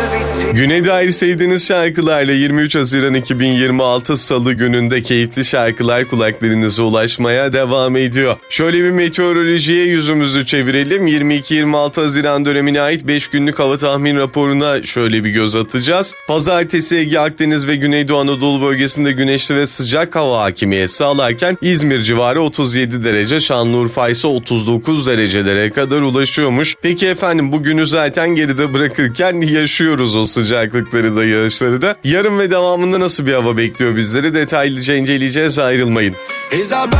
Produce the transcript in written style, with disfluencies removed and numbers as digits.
Güne dair sevdiğiniz şarkılarla 23 Haziran 2026 Salı gününde keyifli şarkılar kulaklarınıza ulaşmaya devam ediyor. Şöyle bir meteorolojiye yüzümüzü çevirelim. 22-26 Haziran dönemine ait 5 günlük hava tahmin raporuna şöyle bir göz atacağız. Pazartesi Ege, Akdeniz ve Güneydoğu Anadolu bölgesinde güneşli ve sıcak hava hakimiyet sağlarken İzmir civarı 37 derece, Şanlıurfa ise 39 derecelere kadar ulaşıyormuş. Peki efendim, bugünü zaten geride bırakırken yaşıyoruz o sıcaklıkları da, yağışları da. Yarın ve devamında nasıl bir hava bekliyor bizleri, detaylıca inceleyeceğiz, ayrılmayın.